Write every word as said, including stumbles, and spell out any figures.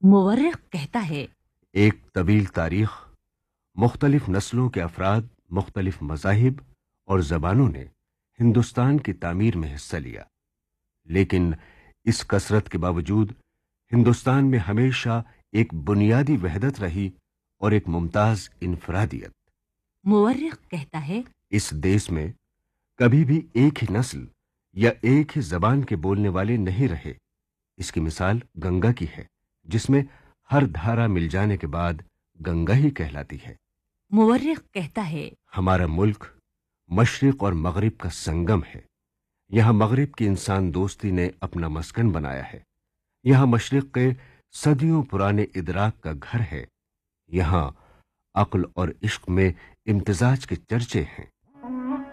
मुवर्रिख कहता है, एक तवील तारीख, मुख्तलिफ नस्लों के अफराद, मुख्तलिफ मज़ाहिब और ज़बानों ने हिंदुस्तान की तामीर में हिस्सा लिया, लेकिन इस कसरत के बावजूद हिंदुस्तान में हमेशा एक बुनियादी वहदत रही और एक मुमताज इनफरादियत। मुवर्रिख कहता है, इस देश में कभी भी एक ही नस्ल या एक ही जबान के बोलने वाले नहीं रहे। इसकी मिसाल गंगा की है, जिसमें हर धारा मिल जाने के बाद गंगा ही कहलाती है। मुवर्रिख कहता है, हमारा मुल्क मशरिक और मगरिब का संगम है। यहाँ मगरिब की इंसान दोस्ती ने अपना मस्कन बनाया है। यहाँ मशरिक के सदियों पुराने इदराक का घर है। यहाँ अक्ल और इश्क में इम्तिजाज के चर्चे हैं।